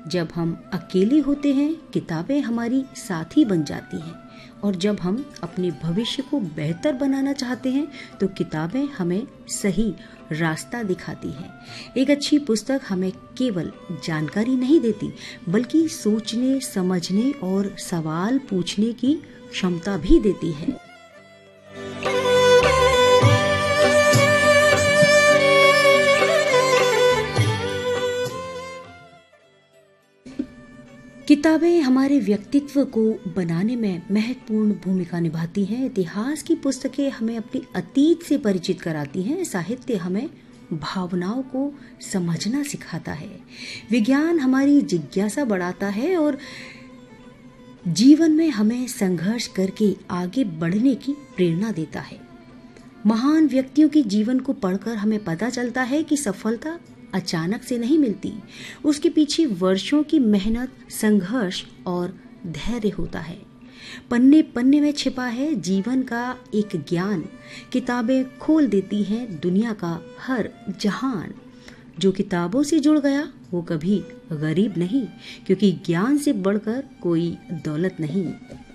जब हम अकेले होते हैं किताबें हमारी साथी बन जाती हैं, और जब हम अपने भविष्य को बेहतर बनाना चाहते हैं तो किताबें हमें सही रास्ता दिखाती हैं। एक अच्छी पुस्तक हमें केवल जानकारी नहीं देती, बल्कि सोचने, समझने और सवाल पूछने की क्षमता भी देती है। किताबें हमारे व्यक्तित्व को बनाने में महत्वपूर्ण भूमिका निभाती हैं। इतिहास की पुस्तकें हमें अपने अतीत से परिचित कराती हैं। साहित्य हमें भावनाओं को समझना सिखाता है। विज्ञान हमारी जिज्ञासा बढ़ाता है और जीवन में हमें संघर्ष करके आगे बढ़ने की प्रेरणा देता है। महान व्यक्तियों के जीवन को पढ़कर हमें पता चलता है कि सफलता अचानक से नहीं मिलती, उसके पीछे वर्षों की मेहनत, संघर्ष और धैर्य होता है। पन्ने पन्ने में छिपा है जीवन का एक ज्ञान। किताबें खोल देती हैं दुनिया का हर जहान। जो किताबों से जुड़ गया वो कभी गरीब नहीं, क्योंकि ज्ञान से बढ़कर कोई दौलत नहीं।